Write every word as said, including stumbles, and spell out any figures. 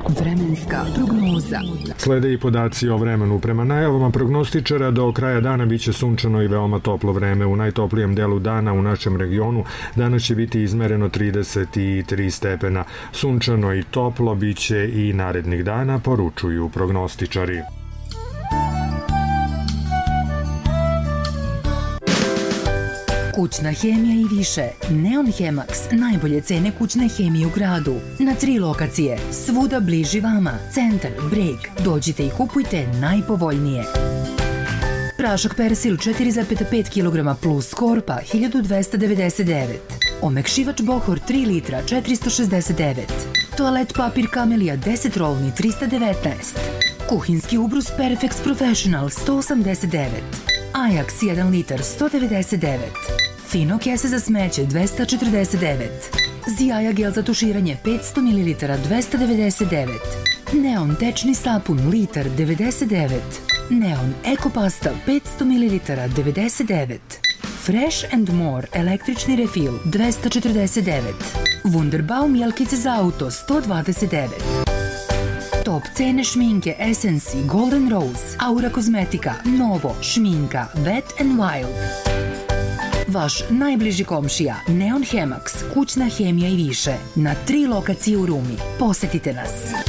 Vremenska prognoza. Slede i podaci o vremenu. Prema najavama prognostičara do kraja dana biće sunčano i veoma toplo vreme. U najtoplijem delu dana u našem regionu danas će biti izmereno trideset tri stepena. Sunčano i toplo biće i narednih dana, poručuju prognostičari. Kućna hemija i više. Neon Hemax. Najbolje cene kućne hemije u gradu. Na tri lokacije. Svuda bliži vama. Centar, Breg. Dođite i kupujte najpovoljnije. Prašak persil četiri zarez pet kilograma plus korpa hiljadu dvesta devedeset devet. Omekšivač Bohor tri litra četiristo šezdeset devet. Toalet papir Kamelija deset rolni trista devetnaest. Kuhinski ubrus Perfex Professional sto osamdeset devet. Ajax jedan litar sto devedeset devet. Fino kese za smeće dvesta četrdeset devet. Zijaja gel za tuširanje petsto mililitara dvesta devedeset devet. Neon tečni sapun litar devedeset devet. Neon Eko pasta petsto mililitara devedeset devet. Fresh and More električni refil dvesta četrdeset devet. Wunderbaum jelkice za auto sto dvadeset devet. Top cene šminke Essence Golden Rose, Aura kozmetika, Novo, šminka Wet and Wild. Vaš najbliži komšija Neon Hemax, kućna hemija i više. Na tri lokacije u Rumi. Posetite nas.